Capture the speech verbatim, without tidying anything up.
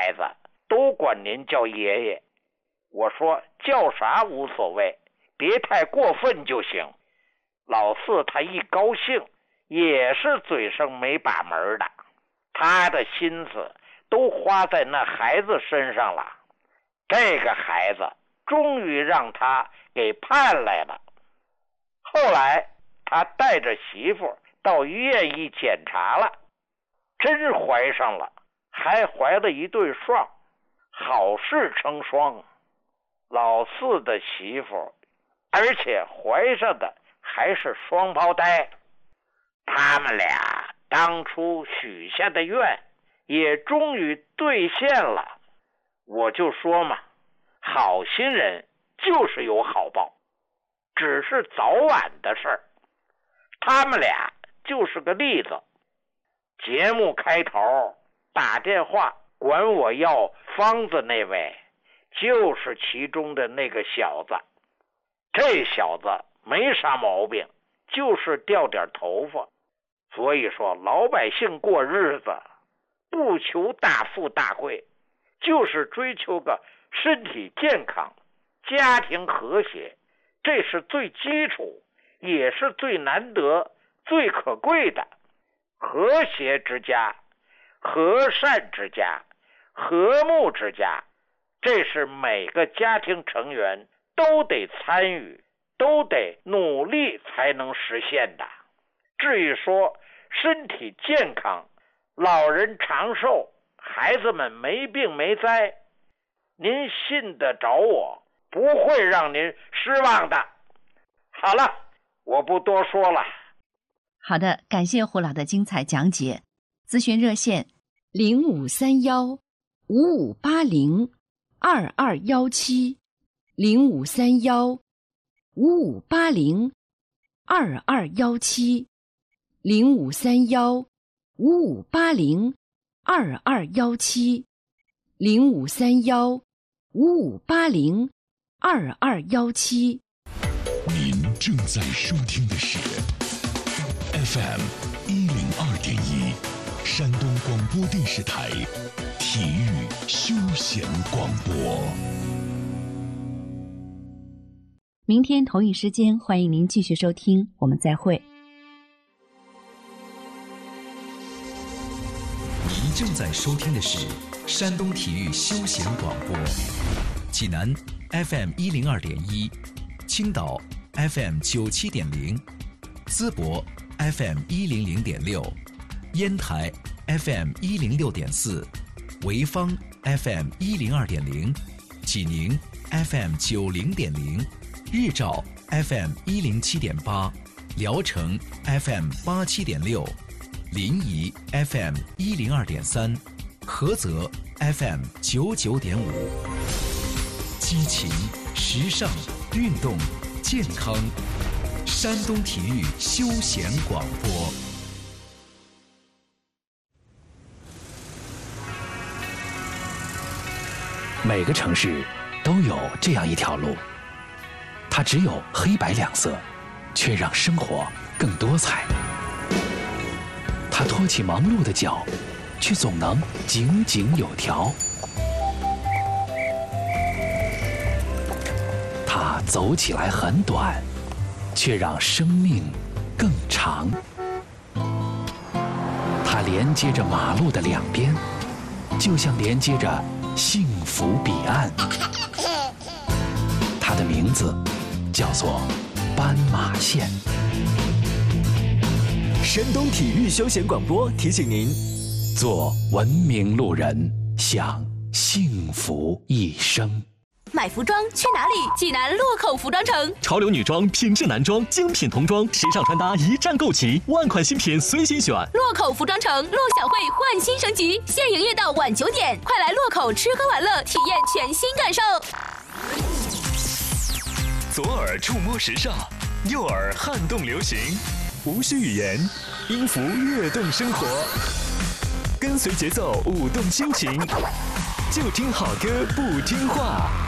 孩子都管您叫爷爷。我说叫啥无所谓，别太过分就行。老四他一高兴也是嘴上没把门的，他的心思都花在那孩子身上了。这个孩子终于让他给盼来了。后来他带着媳妇到医院一检查了，真怀上了，还怀了一对双，好事成双。老四的媳妇，而且怀上的还是双胞胎。他们俩当初许下的愿也终于兑现了。我就说嘛，好心人就是有好报，只是早晚的事儿。他们俩就是个例子。节目开头打电话管我要方子那位，就是其中的那个小子。这小子没啥毛病，就是掉点头发。所以说老百姓过日子不求大富大贵，就是追求个身体健康，家庭和谐，这是最基础，也是最难得最可贵的。和谐之家，和善之家，和睦之家，这是每个家庭成员都得参与，都得努力才能实现的。至于说身体健康，老人长寿，孩子们没病没灾，您信得着我，不会让您失望的。好了，我不多说了。 好的，感谢胡老的精彩讲解。咨询热线零五三幺五五八零二二幺七零五三幺五五八零二二幺七零五三幺五五八零二二幺七零五三幺五五八零二二幺七。 您正在收听的是 F M 一零二点一，山东广播电视台体育休闲广播。 明天同一时间，欢迎您继续收听，我们再会。 您正在收听的是山东体育休闲广播，济南 F M 一零二点一，青岛 F M 九七点零，淄博 F M 一零零点六，烟台 F M 一零六点四，潍坊 F M 一零二点零，济宁 F M 九零点零，日照 F M 一零七点八，聊城 F M 八七点六，临沂 F M 一零二点三，菏泽 F M 九九点五。激情、时尚、运动、健康，山东体育休闲广播。 每个城市都有这样一条路，它只有黑白两色，却让生活更多彩。它托起忙碌的脚，却总能井井有条。它走起来很短，却让生命更长。它连接着马路的两边，就像连接着幸福彼岸。它的名字叫做斑马线。 山东体育休闲广播提醒您： 做文明路人，享幸福一生。 买服装去哪里？济南洛口服装城， 潮流女装、品质男装、精品童装、时尚穿搭一站购齐，万款新品随心选。 洛口服装城陆小慧焕新升级，现营业到晚九点，快来洛口吃喝玩乐，体验全新感受。 左耳触摸时尚，右耳撼动流行，无需语言，音符跃动生活，跟随节奏舞动心情，就听好歌不听话。